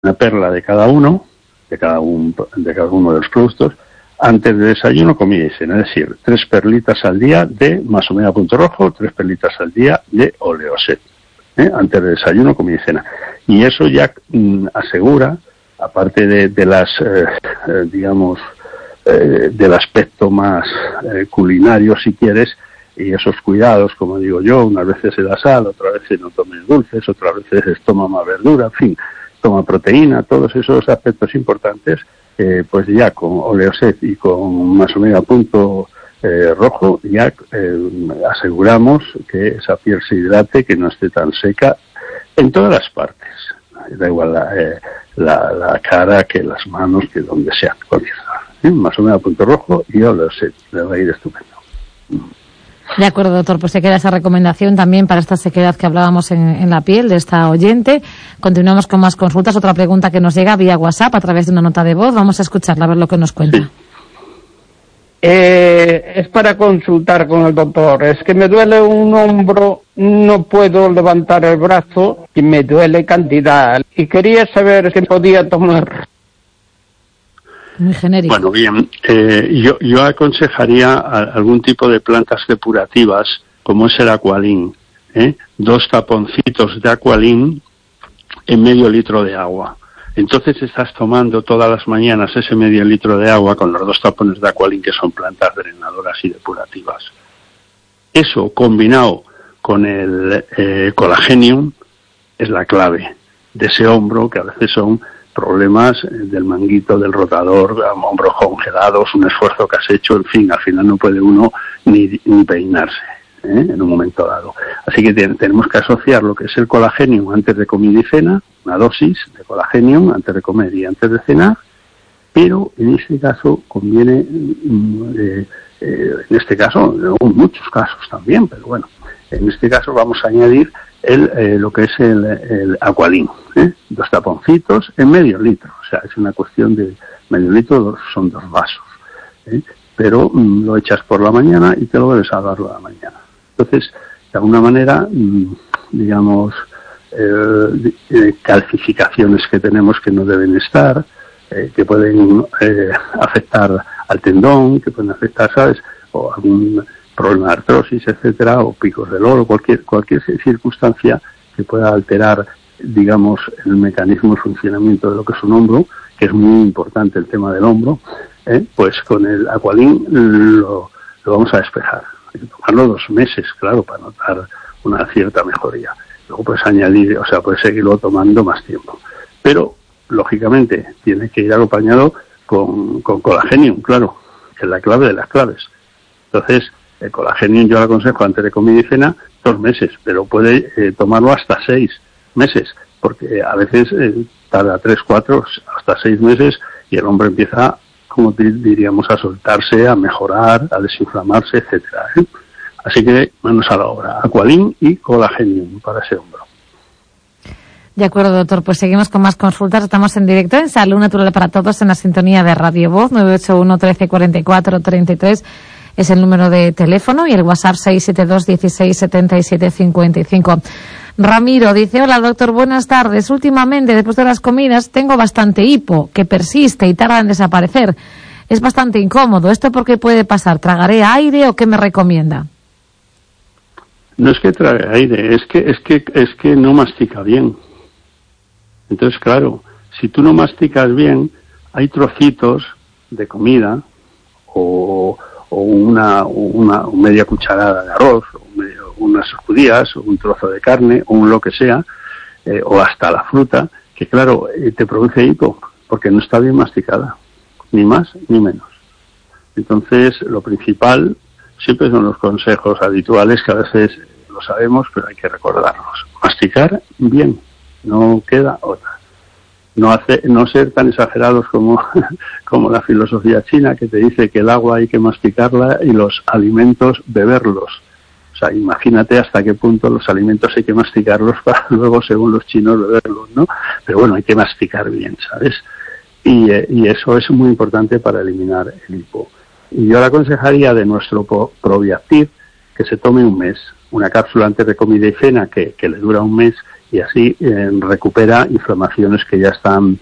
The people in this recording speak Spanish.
perla de cada uno de los productos antes de desayuno, comida y cena, es decir, 3 perlitas al día de Más Omega Punto Rojo, 3 perlitas al día de Oleoset, antes de desayuno, comida y cena. Y eso ya asegura, aparte de las, del aspecto más culinario, si quieres, y esos cuidados, como digo yo, unas veces se da sal, otras veces no tomes dulces, otras veces toma más verdura, en fin, toma proteína, todos esos aspectos importantes, pues ya con Oleoset y con Más Omega Punto Rojo ya aseguramos que esa piel se hidrate, que no esté tan seca en todas las partes, da igual la cara que las manos, que donde sea, cualquier zona. Más Omega Punto Rojo y Oleoset, le va a ir estupendo. De acuerdo, doctor, pues se queda esa recomendación también para esta sequedad que hablábamos en la piel de esta oyente. Continuamos con más consultas. Otra pregunta que nos llega vía WhatsApp a través de una nota de voz. Vamos a escucharla, a ver lo que nos cuenta. Sí. Es para consultar con el doctor. Es que me duele un hombro, no puedo levantar el brazo y me duele cantidad. Y quería saber qué podía tomar. Muy genérico. Bueno, bien, yo aconsejaría algún tipo de plantas depurativas, como es el Aqualin, 2 taponcitos de Aqualin en medio litro de agua. Entonces estás tomando todas las mañanas ese medio litro de agua con los 2 tapones de Aqualin, que son plantas drenadoras y depurativas. Eso, combinado con el Colagenium, es la clave de ese hombro, que a veces son problemas del manguito, del rotador, hombros congelados, un esfuerzo que has hecho, en fin, al final no puede uno ni peinarse en un momento dado. Así que tenemos que asociar lo que es el Colagenium antes de comida y cena, una dosis de Colagenium antes de comer y antes de cenar, pero en este caso conviene, en muchos casos también, pero bueno, en este caso vamos a añadir lo que es el Aqualin, 2 taponcitos en medio litro, o sea, es una cuestión de medio litro, son 2 vasos, pero lo echas por la mañana y te lo debes a darlo a la mañana. Entonces, de alguna manera, digamos, calcificaciones que tenemos que no deben estar, que pueden afectar al tendón, que pueden afectar, ¿sabes?, o algún problema de artrosis, etcétera, o picos del oro, cualquier circunstancia que pueda alterar, digamos, el mecanismo de funcionamiento de lo que es un hombro, que es muy importante el tema del hombro, pues con el Aqualin lo vamos a despejar. Hay que tomarlo 2 meses, claro, para notar una cierta mejoría. Luego puedes añadir, o sea, puedes seguirlo tomando más tiempo. Pero, lógicamente, tiene que ir acompañado con Colagenium, claro, que es la clave de las claves. Entonces, el Colagenium yo le aconsejo antes de comida y cena 2 meses, pero puede tomarlo hasta 6 meses, porque a veces tarda 3, 4, hasta 6 meses y el hombre empieza, como diríamos, a soltarse, a mejorar, a desinflamarse, etcétera. Así que manos a la obra, Aqualin y Colagenium para ese hombro. De acuerdo, doctor, pues seguimos con más consultas. Estamos en directo en Salud Natural para Todos en la sintonía de Radio Voz, 981 13 44 33 es el número de teléfono y el WhatsApp 672 16 77 55. Ramiro dice: hola doctor, buenas tardes. Últimamente, después de las comidas, tengo bastante hipo, que persiste y tarda en desaparecer. Es bastante incómodo. ¿Esto por qué puede pasar? ¿Tragaré aire o qué me recomienda? No es que trague aire, es que no mastica bien. Entonces, claro, si tú no masticas bien, hay trocitos de comida o una media cucharada de arroz, unas judías, o un trozo de carne, o un lo que sea, o hasta la fruta, que claro, te produce hipo, porque no está bien masticada, ni más ni menos. Entonces, lo principal siempre son los consejos habituales, que a veces lo sabemos, pero hay que recordarlos. Masticar bien, no queda otra. No ser tan exagerados como la filosofía china, que te dice que el agua hay que masticarla y los alimentos beberlos. O sea, imagínate hasta qué punto los alimentos hay que masticarlos para luego, según los chinos, beberlos, ¿no? Pero bueno, hay que masticar bien, ¿sabes? Y eso es muy importante para eliminar el hipo. Y yo le aconsejaría de nuestro Probiactiv que se tome 1 mes, una cápsula antes de comida y cena que le dura 1 mes, y así recupera inflamaciones que ya están